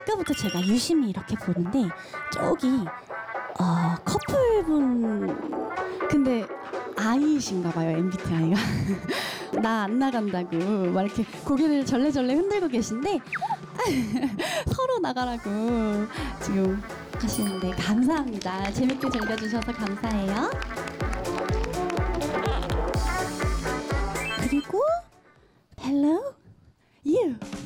아까부터 제가 유심히 이렇게 보는데 저기 커플분 근데 아이신가 봐요. MBTI가 나 안 나간다고 막 이렇게 고개를 절레절레 흔들고 계신데 서로 나가라고 지금 하시는데 감사합니다. 재밌게 즐겨주셔서 감사해요. 그리고 Hello you